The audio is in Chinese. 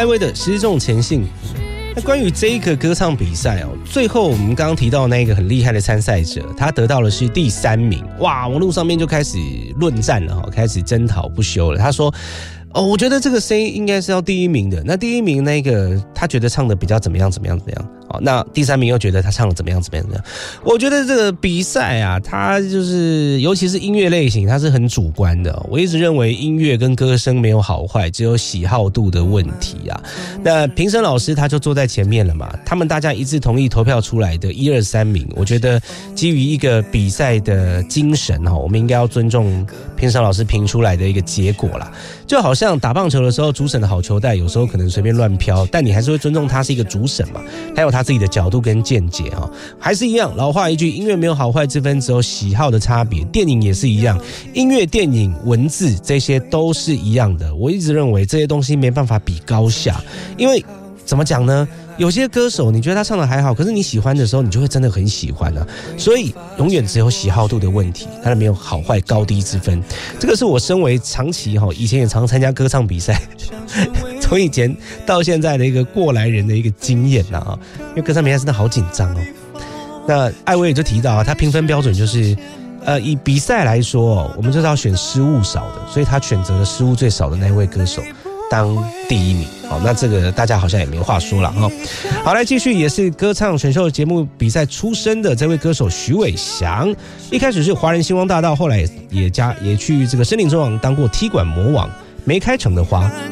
艾薇的失重前幸福。那关于这一个歌唱比赛哦，最后我们刚刚提到那个很厉害的参赛者，他得到的是第3名。哇，网络上面就开始论战了，开始争讨不休了。他说我觉得这个 C 应该是要第1名的。那第1名那个他觉得唱的比较怎么样。那第3名又觉得他唱的怎么样。我觉得这个比赛啊，它就是尤其是音乐类型，它是很主观的。我一直认为音乐跟歌声没有好坏，只有喜好度的问题啊。那评审老师他就坐在前面了嘛，他们大家一致同意投票出来的1、2、3名，我觉得基于一个比赛的精神，我们应该要尊重评审老师评出来的一个结果啦。就好像打棒球的时候，主审的好球带有时候可能随便乱飘，但你还是会尊重他是一个主审嘛，还有他自己的角度跟见解哈。还是一样，老话一句，音乐没有好坏之分，只有喜好的差别。电影也是一样，音乐、电影、文字这些都是一样的。我一直认为这些东西没办法比高下，因为怎么讲呢？有些歌手你觉得他唱的还好，可是你喜欢的时候，你就会真的很喜欢啊。所以永远只有喜好度的问题，它没有好坏高低之分。这个是我身为长期以前也常参加歌唱比赛，从以前到现在的一个过来人的一个经验啊。因为歌唱比赛真的好紧张哦。那艾薇也就提到他评分标准就是以比赛来说，我们就是要选失误少的，所以他选择了失误最少的那一位歌手当第1名。好，那这个大家好像也没话说了哈。好，来继续，也是歌唱选秀节目比赛出身的这位歌手徐伟翔，一开始是华人星光大道，后来也去这个森林之王当过踢馆魔王，没开成的花。